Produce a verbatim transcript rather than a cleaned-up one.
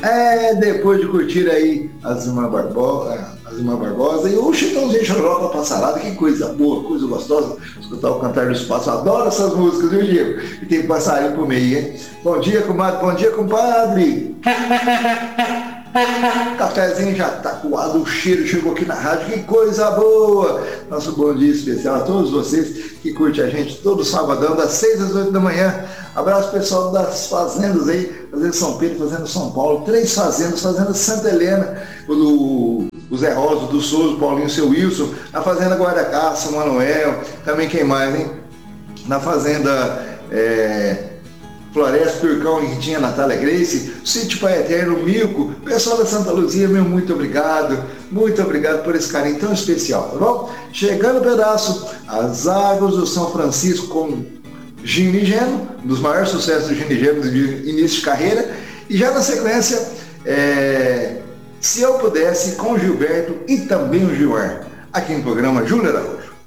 É, depois de curtir aí as irmãs Barbosa, as irmãs Barbosa e o Chitãozinho Chororó pra Passarada, que coisa boa, coisa gostosa, escutar o Cantar do Espaço. Eu adoro essas músicas, viu, Diego? E tem passarinho pro meio, hein? Bom dia, comadre, bom dia, compadre. O cafezinho já tá coado, o cheiro chegou aqui na rádio, que coisa boa! Nosso bom dia especial a todos vocês que curtem a gente todo sabadão, das seis às oito da manhã. Abraço pessoal das fazendas aí, fazendo São Pedro, fazendo São Paulo, três fazendas, fazenda Santa Helena, o, do, o Zé Rosa, do Souza, o Paulinho, o seu Wilson, a fazenda Guarda-Caça, o Manuel, também quem mais, hein? Na fazenda é, Floresta, Turcão, Ritinha, Natália Grace, Sítio Pai Eterno, Milco, pessoal da Santa Luzia, meu muito obrigado, muito obrigado por esse carinho tão especial, tá bom? Chegando o pedaço, as águas do São Francisco com Gino e Geno, um dos maiores sucessos do Gino e Geno de início de carreira, e já na sequência, é, Se Eu Pudesse, com o Gilberto e também o Gilmar, aqui no programa Júlio Araújo.